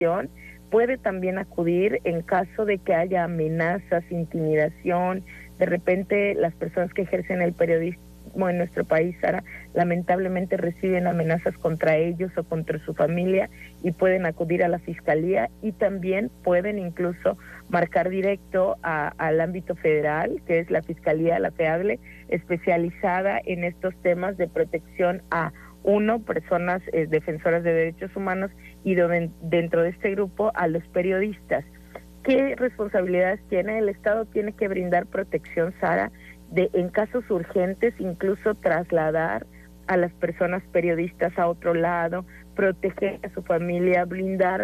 puede también acudir en caso de que haya amenazas, intimidación. De repente las personas que ejercen el periodismo en nuestro país, Sara, lamentablemente reciben amenazas contra ellos o contra su familia y pueden acudir a la fiscalía, y también pueden incluso marcar directo al ámbito federal, que es la Fiscalía, la FEADLE, especializada en estos temas de protección a personas defensoras de derechos humanos, y dentro de este grupo a los periodistas. ¿Qué responsabilidades tiene? El Estado tiene que brindar protección, Sara, en casos urgentes, incluso trasladar a las personas periodistas a otro lado, proteger a su familia, brindar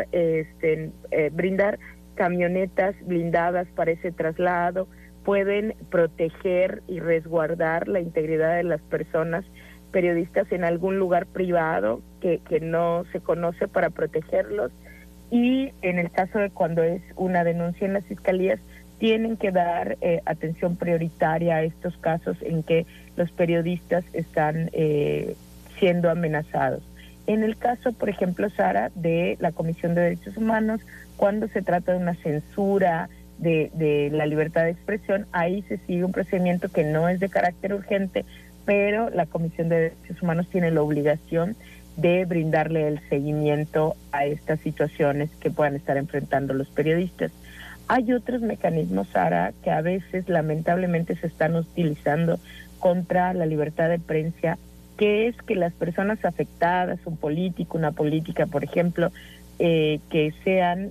camionetas blindadas para ese traslado, pueden proteger y resguardar la integridad de las personas periodistas en algún lugar privado que no se conoce, para protegerlos. Y en el caso de cuando es una denuncia en las fiscalías, tienen que dar atención prioritaria a estos casos en que los periodistas están siendo amenazados. En el caso, por ejemplo, Sara, de la Comisión de Derechos Humanos, cuando se trata de una censura de la libertad de expresión, ahí se sigue un procedimiento que no es de carácter urgente, pero la Comisión de Derechos Humanos tiene la obligación de brindarle el seguimiento a estas situaciones que puedan estar enfrentando los periodistas. Hay otros mecanismos, Sara, que a veces lamentablemente se están utilizando contra la libertad de prensa, que es que las personas afectadas, un político, una política, por ejemplo, que sean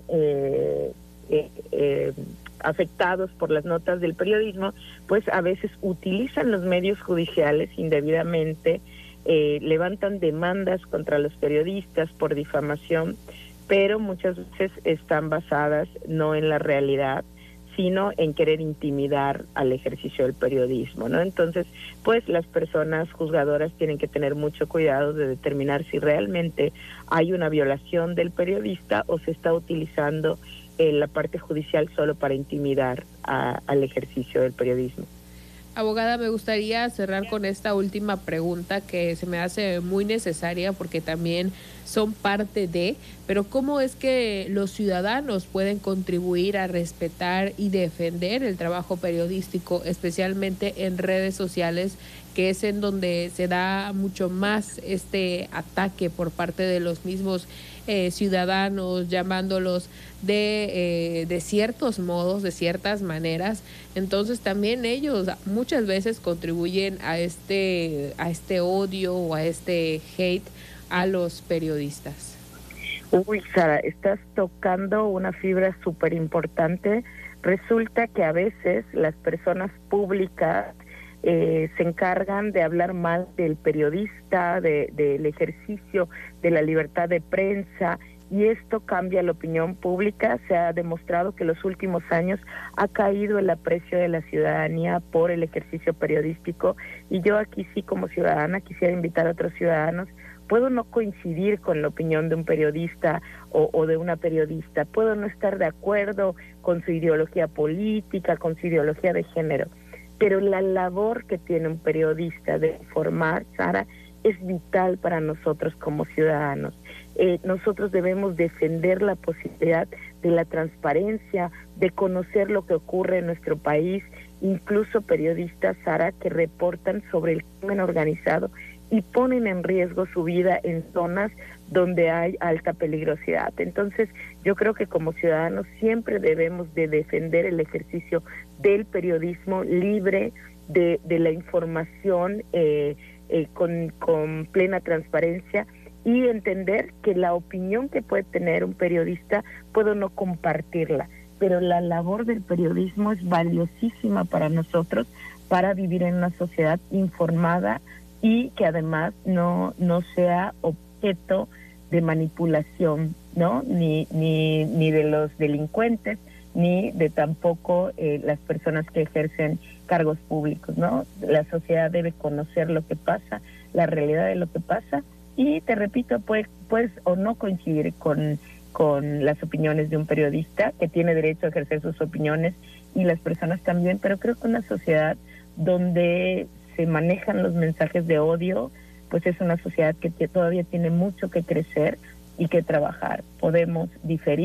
afectados por las notas del periodismo, pues a veces utilizan los medios judiciales indebidamente, levantan demandas contra los periodistas por difamación, pero muchas veces están basadas no en la realidad, sino en querer intimidar al ejercicio del periodismo, ¿no? Entonces, pues las personas juzgadoras tienen que tener mucho cuidado de determinar si realmente hay una violación del periodista o se está utilizando la parte judicial solo para intimidar al ejercicio del periodismo. Abogada, me gustaría cerrar con esta última pregunta que se me hace muy necesaria porque también son parte de, pero ¿cómo es que los ciudadanos pueden contribuir a respetar y defender el trabajo periodístico, especialmente en redes sociales, que es en donde se da mucho más este ataque por parte de los mismos ciudadanos, llamándolos de ciertos modos, de ciertas maneras? Entonces también ellos muchas veces contribuyen a este odio o a este hate a los periodistas. Uy, Sara, estás tocando una fibra súper importante. Resulta que a veces las personas públicas se encargan de hablar mal del periodista, del ejercicio de la libertad de prensa, y esto cambia la opinión pública. Se ha demostrado que en los últimos años ha caído el aprecio de la ciudadanía por el ejercicio periodístico, y yo aquí sí, como ciudadana, quisiera invitar a otros ciudadanos. Puedo no coincidir con la opinión de un periodista o de una periodista, puedo no estar de acuerdo con su ideología política, con su ideología de género, pero la labor que tiene un periodista de informar, Sara, es vital para nosotros como ciudadanos. Nosotros debemos defender la posibilidad de la transparencia, de conocer lo que ocurre en nuestro país, incluso periodistas, Sara, que reportan sobre el crimen organizado y ponen en riesgo su vida en zonas donde hay alta peligrosidad. Entonces, yo creo que como ciudadanos siempre debemos de defender el ejercicio del periodismo libre, de la información con plena transparencia, y entender que la opinión que puede tener un periodista puedo no compartirla, pero la labor del periodismo es valiosísima para nosotros, para vivir en una sociedad informada y que además no sea objeto de manipulación, ¿no? Ni de los delincuentes, ni de tampoco las personas que ejercen cargos públicos, ¿no? La sociedad debe conocer lo que pasa, la realidad de lo que pasa, y te repito, puedes o no coincidir con las opiniones de un periodista, que tiene derecho a ejercer sus opiniones, y las personas también, pero creo que una sociedad donde se manejan los mensajes de odio, pues es una sociedad que todavía tiene mucho que crecer, y que trabajar. Podemos diferir